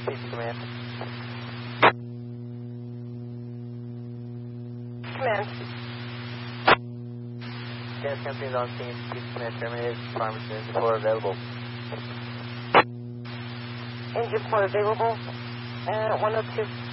CC Command. Command. Gas company is on scene. CC Command terminated. Farmington engine 4 available. Engine 4 available. 102.